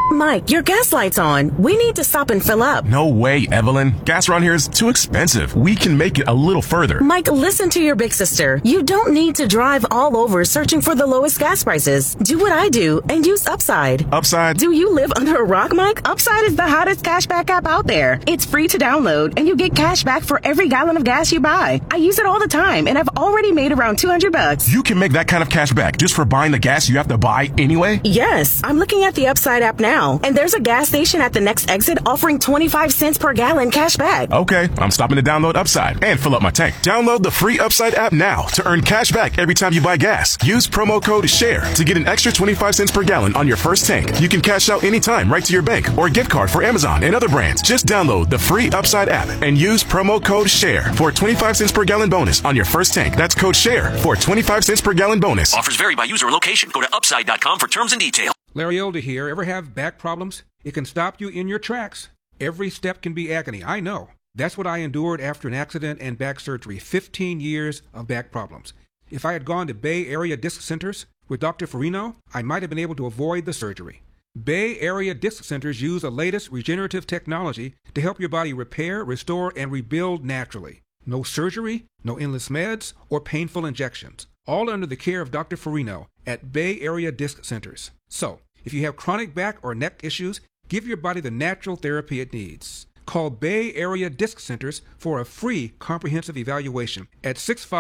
Mike, your gas light's on. We need to stop and fill up. No way, Evelyn. Gas around here is too expensive. We can make it a little further. Mike, listen to your big sister. You don't need to drive all over searching for the lowest gas prices. Do what I do and use Upside. Upside? Do you live under a rock, Mike? Upside is the hottest cashback app out there. It's free to download, and you get cash back for every gallon of gas you buy. I use it all the time, and I've already made around $200. You can make that kind of cash back just for buying the gas you have to buy anyway? Yes, I'm looking at the Upside app now. And there's a gas station at the next exit offering 25 cents per gallon cash back. Okay, I'm stopping to download Upside and fill up my tank. Download the free Upside app now to earn cash back every time you buy gas. Use promo code SHARE to get an extra 25 cents per gallon on your first tank. You can cash out anytime right to your bank or gift card for Amazon and other brands. Just download the free Upside app and use promo code SHARE for a 25 cents per gallon bonus on your first tank. That's code SHARE for a 25 cents per gallon bonus. Offers vary by user or location. Go to upside.com for terms and details. Larry Elder here. Ever have back problems? It can stop you in your tracks. Every step can be agony. I know. That's what I endured after an accident and back surgery. 15 years of back problems. If I had gone to Bay Area Disc Centers with Dr. Farino, I might have been able to avoid the surgery. Bay Area Disc Centers use the latest regenerative technology to help your body repair, restore, and rebuild naturally. No surgery, no endless meds, or painful injections. All under the care of Dr. Farino at Bay Area Disc Centers. So, if you have chronic back or neck issues, give your body the natural therapy it needs. Call Bay Area Disc Centers for a free comprehensive evaluation at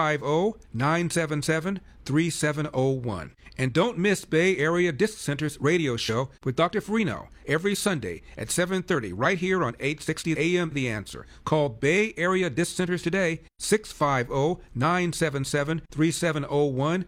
650-977-3701. And don't miss Bay Area Disc Centers radio show with Dr. Farino every Sunday at 7:30 right here on 860 AM The Answer. Call Bay Area Disc Centers today, 650-977-3701,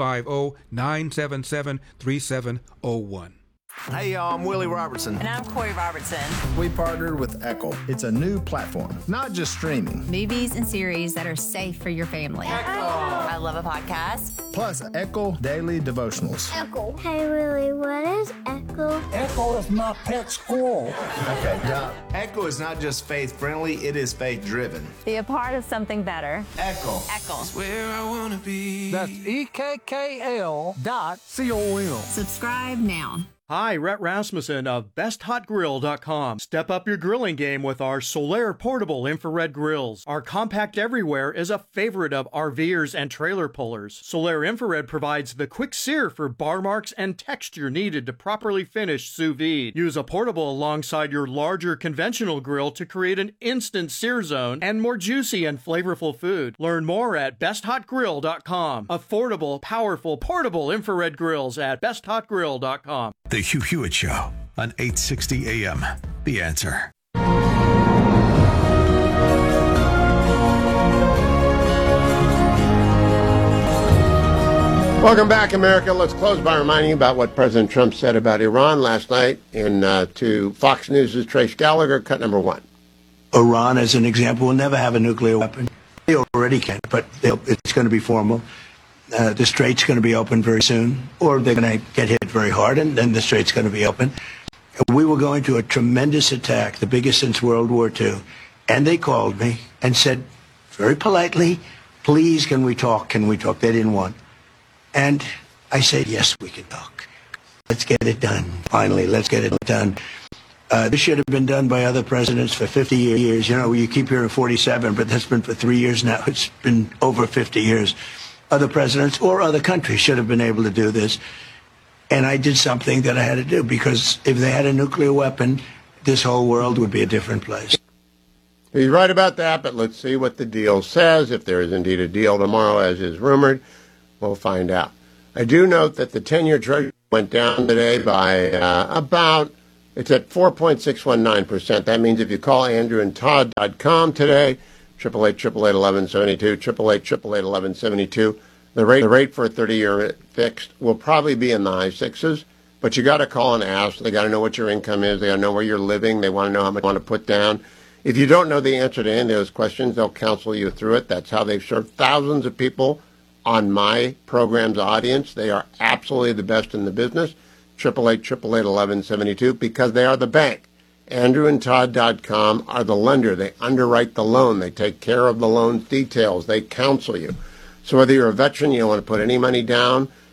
650-977-3701. Hey y'all, I'm Willie Robertson. And I'm Corey Robertson. We partnered with Echo. It's a new platform, not just streaming. Movies and series that are safe for your family. Echo! I love a podcast. Plus Echo Daily Devotionals. Echo. Hey Willie, what is Echo? Echo is my pet squirrel. Okay, yeah. Echo is not just faith-friendly, it is faith-driven. Be a part of something better. Echo. Echo. It's where I want to be. That's EKKL.com. Subscribe now. Hi, Rhett Rasmussen of BestHotGrill.com. Step up your grilling game with our Solaire portable infrared grills. Our compact everywhere is a favorite of RVers and trailer pullers. Solaire infrared provides the quick sear for bar marks and texture needed to properly finish sous vide. Use a portable alongside your larger conventional grill to create an instant sear zone and more juicy and flavorful food. Learn more at BestHotGrill.com. Affordable, powerful, portable infrared grills at BestHotGrill.com. The Hugh Hewitt Show on 860 AM. The Answer. Welcome back, America. Let's close by reminding you about what President Trump said about Iran last night to Fox News' Trace Gallagher, cut number one. Iran, as an example, will never have a nuclear weapon. They already can, but it's going to be formal. The strait's going to be open very soon, or they're going to get hit very hard, and then the strait's going to be open. We were going to a tremendous attack, the biggest since World War II, and they called me and said, very politely, please, can we talk? Can we talk? They didn't want. And I said, yes, we can talk. Let's get it done. Finally, let's get it done. This should have been done by other presidents for 50 years. You know, you keep hearing 47, but that's been for 3 years now. It's been over 50 years. Other presidents or other countries should have been able to do this. And I did something that I had to do, because if they had a nuclear weapon, this whole world would be a different place. He's right about that, but let's see what the deal says. If there is indeed a deal tomorrow, as is rumored, we'll find out. I do note that the 10-year Treasury went down today by it's at 4.619%. That means if you call andrewandtodd.com today, 888-888-1172, 888-888-1172. The rate for a 30-year fixed will probably be in the high sixes, but you got to call and ask. They got to know what your income is. They got to know where you're living. They want to know how much you want to put down. If you don't know the answer to any of those questions, they'll counsel you through it. That's how they've served thousands of people on my program's audience. They are absolutely the best in the business. 888-888-1172, because they are the bank. AndrewandTodd.com are the lender. They underwrite the loan. They take care of the loan's details. They counsel you. So whether you're a veteran, you don't want to put any money down,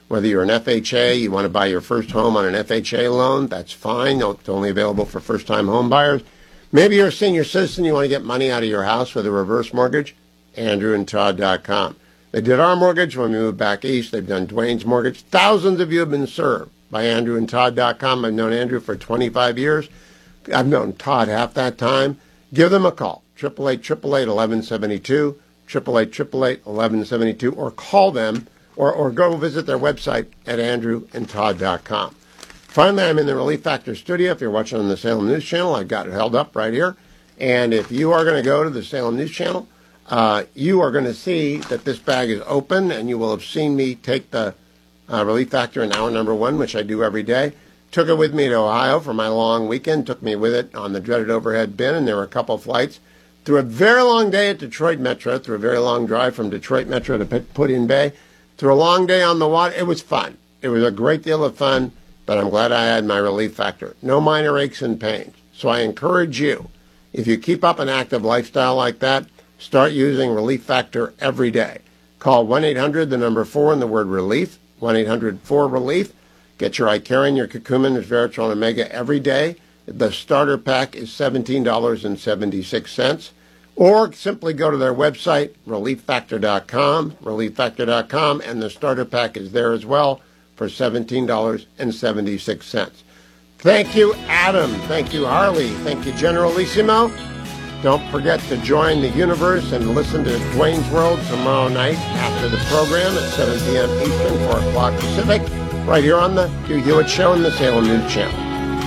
Whether you're an FHA, you want to buy your first home on an FHA loan, that's fine. It's only available for first-time home buyers. Maybe you're a senior citizen, you want to get money out of your house with a reverse mortgage, AndrewandTodd.com. They did our mortgage when we moved back east. They've done Dwayne's mortgage. Thousands of you have been served by AndrewandTodd.com. I've known Andrew for 25 years. I've known Todd half that time. Give them a call, 888-888-1172, 888-888-1172, or call them, or go visit their website at AndrewandTodd.com. Finally, I'm in the Relief Factor studio. If you're watching on the Salem News Channel, I've got it held up right here. And if you are going to go to the Salem News Channel, you are going to see that this bag is open, and you will have seen me take the Relief Factor in hour number 1, which I do every day. Took it with me to Ohio for my long weekend, took me with it on the dreaded overhead bin, and there were a couple of flights. Through a very long day at Detroit Metro, through a very long drive from Detroit Metro to Put-in Bay, through a long day on the water. It was fun. It was a great deal of fun, but I'm glad I had my Relief Factor. No minor aches and pains. So I encourage you, if you keep up an active lifestyle like that, start using Relief Factor every day. Call 1-800, the number 4, and the word relief, 1-800-4-RELIEF. Get your Icarian, your curcumin, resveratrol, and omega every day. The starter pack is $17.76. Or simply go to their website, relieffactor.com, and the starter pack is there as well for $17.76. Thank you, Adam. Thank you, Harley. Thank you, Generalissimo. Don't forget to join the universe and listen to Dwayne's World tomorrow night after the program at 7 p.m. Eastern, 4 o'clock Pacific, right here on the Hugh Hewitt Show and the Salem News Channel.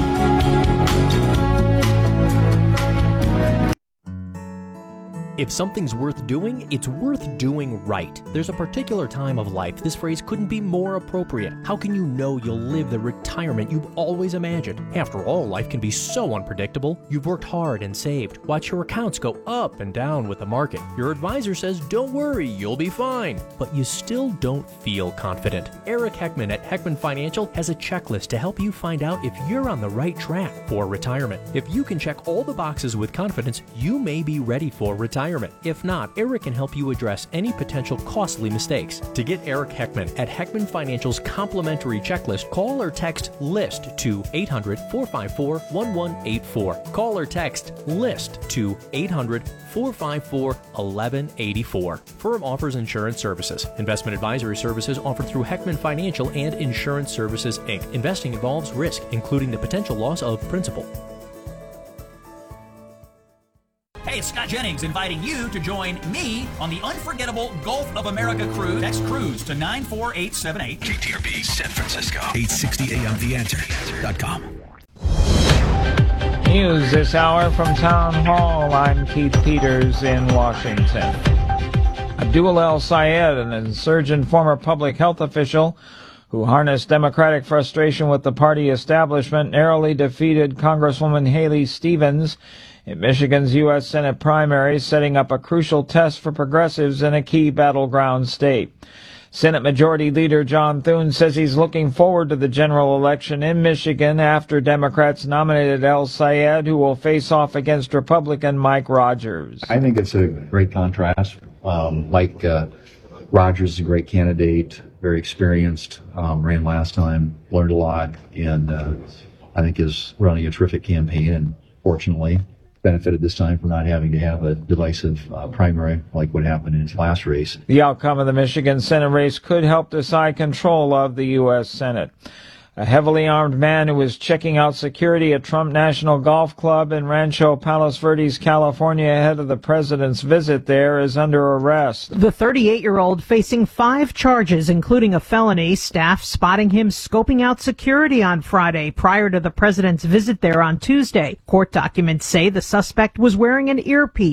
If something's worth doing, it's worth doing right. There's a particular time of life this phrase couldn't be more appropriate. How can you know you'll live the retirement you've always imagined? After all, life can be so unpredictable. You've worked hard and saved. Watch your accounts go up and down with the market. Your advisor says, don't worry, you'll be fine. But you still don't feel confident. Eric Heckman at Heckman Financial has a checklist to help you find out if you're on the right track for retirement. If you can check all the boxes with confidence, you may be ready for retirement. If not, Eric can help you address any potential costly mistakes. To get Eric Heckman at Heckman Financial's complimentary checklist, call or text LIST to 800-454-1184. Call or text LIST to 800-454-1184. Firm offers insurance services. Investment advisory services offered through Heckman Financial and Insurance Services, Inc. Investing involves risk, including the potential loss of principal. Hey, it's Scott Jennings inviting you to join me on the unforgettable Gulf of America cruise. Text cruise to 94878. KTRB San Francisco, 860 AM TheAnswer.com. News this hour from Town Hall. I'm Keith Peters in Washington. Abdul El Sayed, an insurgent former public health official who harnessed Democratic frustration with the party establishment, narrowly defeated Congresswoman Haley Stevens in Michigan's U.S. Senate primary, setting up a crucial test for progressives in a key battleground state. Senate Majority Leader John Thune says he's looking forward to the general election in Michigan after Democrats nominated El Sayed, who will face off against Republican Mike Rogers. I think it's a great contrast. Mike Rogers is a great candidate, very experienced, ran last time, learned a lot, and I think is running a terrific campaign, and fortunately benefited this time from not having to have a divisive primary like what happened in his last race. The outcome of the Michigan Senate race could help decide control of the U.S. Senate. A heavily armed man who was checking out security at Trump National Golf Club in Rancho Palos Verdes, California, ahead of the president's visit there, is under arrest. The 38-year-old facing 5 charges, including a felony. Staff spotting him scoping out security on Friday prior to the president's visit there on Tuesday. Court documents say the suspect was wearing an earpiece.